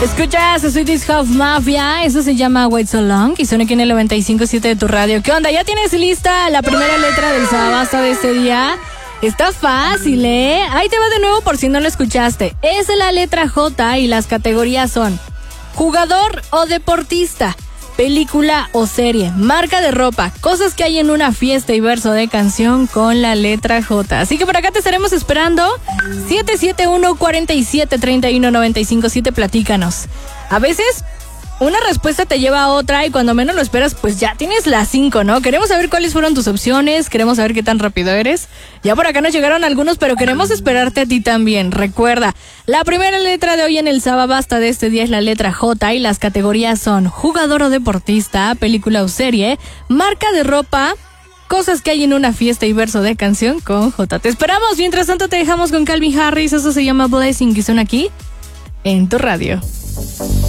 Escuchas Swedish House Mafia, eso se llama Wait So Long y suena aquí en el 95.7 de tu radio. ¿Qué onda? ¿Ya tienes lista la primera letra del Sabasta de este día? Está fácil, ¿eh? Ahí te va de nuevo por si no lo escuchaste. Es la letra J y las categorías son jugador o deportista, película o serie, marca de ropa, cosas que hay en una fiesta y verso de canción con la letra J. Así que por acá te estaremos esperando. 771-4731-957, platícanos. A veces una respuesta te lleva a otra y cuando menos lo esperas, pues ya tienes las 5, ¿no? Queremos saber cuáles fueron tus opciones, queremos saber qué tan rápido eres. Ya por acá nos llegaron algunos, pero queremos esperarte a ti también. Recuerda, la primera letra de hoy en el Sababasta de este día es la letra J y las categorías son jugador o deportista, película o serie, marca de ropa, cosas que hay en una fiesta y verso de canción con J. Te esperamos. Mientras tanto te dejamos con Calvin Harris, eso se llama Blessing, que son aquí en tu radio.